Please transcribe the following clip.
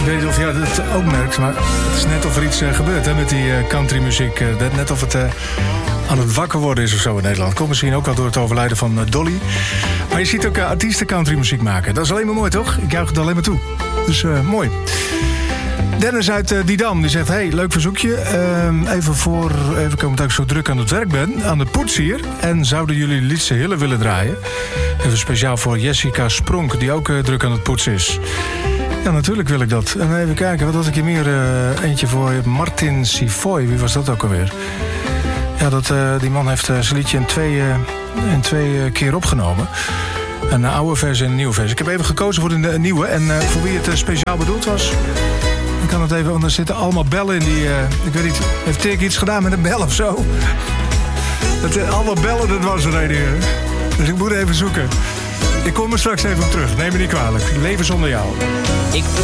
Ik weet niet of jij dat ook merkt, maar het is net of er iets gebeurt hè, met die countrymuziek. Net of het aan het wakker worden is of zo in Nederland. Komt misschien ook wel door het overlijden van Dolly. Maar je ziet ook artiesten countrymuziek maken. Dat is alleen maar mooi, toch? Ik juich het alleen maar toe. Dus mooi. Dennis uit Didam, die zegt... Hey, leuk verzoekje. Even komen dat ik zo druk aan het werk ben. Aan de poets hier. En zouden jullie Lietse Hille willen draaien? Even speciaal voor Jessica Spronk, die ook druk aan het poetsen is. Ja, natuurlijk wil ik dat. En even kijken, wat had ik hier meer? Eentje voor Martin Sifoy. Wie was dat ook alweer? Ja, die man heeft zijn liedje in twee keer opgenomen. Een oude versie en een nieuwe versie. Ik heb even gekozen voor de nieuwe. En voor wie het speciaal bedoeld was... dan kan het even... want er zitten allemaal bellen in die... ik weet niet, heeft Dirk iets gedaan met een bel of zo? Allemaal bellen, dat was er een. Dus ik moet even zoeken. Ik kom er straks even op terug. Neem me niet kwalijk. Leven zonder jou.